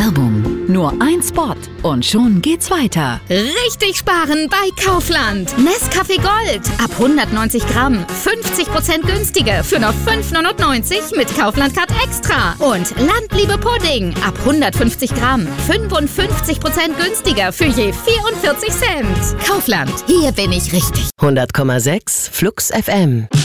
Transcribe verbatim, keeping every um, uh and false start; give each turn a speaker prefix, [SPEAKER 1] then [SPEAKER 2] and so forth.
[SPEAKER 1] Werbung. Nur ein Spot und schon geht's weiter.
[SPEAKER 2] Richtig sparen bei Kaufland. Nescafé Gold ab hundertneunzig Gramm. fünfzig Prozent günstiger für nur fünf neunundneunzig mit Kaufland Card Extra. Und Landliebe Pudding ab hundertfünfzig Gramm. fünfundfünfzig Prozent günstiger für je vierundvierzig Cent. Kaufland, hier bin ich richtig.
[SPEAKER 3] hundert Komma sechs Flux F M.